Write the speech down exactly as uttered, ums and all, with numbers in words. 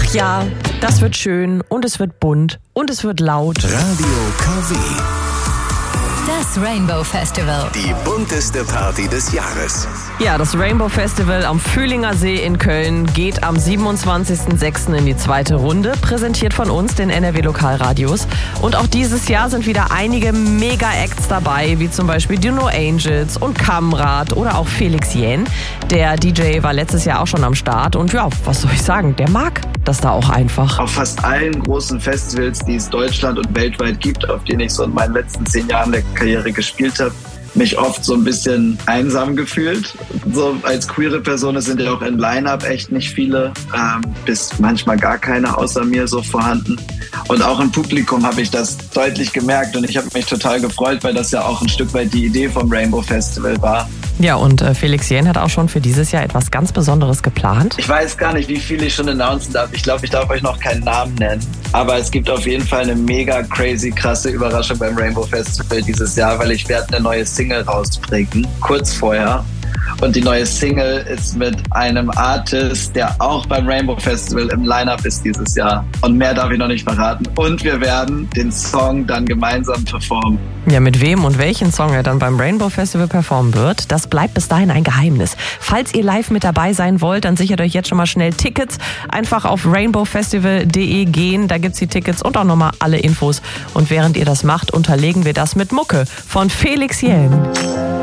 Ach ja, das wird schön und es wird bunt und es wird laut. Radio K W. Das Rainbow Festival. Die bunteste Party des Jahres. Ja, das Rainbow Festival am Fühlinger See in Köln geht am siebenundzwanzigsten sechsten in die zweite Runde, präsentiert von uns, den N R W Lokalradios. Und auch dieses Jahr sind wieder einige Mega-Acts dabei, wie zum Beispiel die No Angels und Kamrat oder auch Felix Jähn. Der D J war letztes Jahr auch schon am Start und ja, was soll ich sagen, der mag das da auch einfach. Auf fast allen großen Festivals, die es Deutschland und weltweit gibt, auf denen ich so in meinen letzten zehn Jahren der Karriere gespielt habe, mich oft so ein bisschen einsam gefühlt. So als queere Person, es sind ja auch im Line-Up echt nicht viele, ähm, bis manchmal gar keine außer mir so vorhanden. Und auch im Publikum habe ich das deutlich gemerkt und ich habe mich total gefreut, weil das ja auch ein Stück weit die Idee vom Rainbow Festival war. Ja, und äh, Felix Jähn hat auch schon für dieses Jahr etwas ganz Besonderes geplant. Ich weiß gar nicht, wie viel ich schon announcen darf. Ich glaube, ich darf euch noch keinen Namen nennen. Aber es gibt auf jeden Fall eine mega crazy, krasse Überraschung beim Rainbow Festival dieses Jahr, weil ich werde eine neue Single rausbringen, kurz vorher. Und die neue Single ist mit einem Artist, der auch beim Rainbow Festival im Line-Up ist dieses Jahr. Und mehr darf ich noch nicht verraten. Und wir werden den Song dann gemeinsam performen. Ja, mit wem und welchen Song er dann beim Rainbow Festival performen wird, das bleibt bis dahin ein Geheimnis. Falls ihr live mit dabei sein wollt, dann sichert euch jetzt schon mal schnell Tickets. Einfach auf rainbow festival punkt de gehen, da gibt's die Tickets und auch nochmal alle Infos. Und während ihr das macht, unterlegen wir das mit Mucke von Felix Jähn.